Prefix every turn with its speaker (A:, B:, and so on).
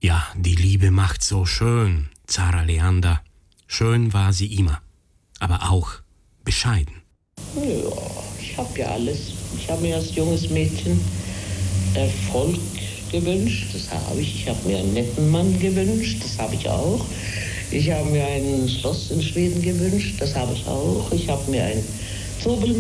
A: Ja, die Liebe macht so schön, Zara Leander. Schön war sie immer, aber auch bescheiden.
B: Ja, ich habe ja alles. Ich habe mir als junges Mädchen Erfolg gewünscht, das habe ich. Ich habe mir einen netten Mann gewünscht, das habe ich auch. Ich habe mir ein Schloss in Schweden gewünscht, das habe ich auch. Ich habe mir ein Zobel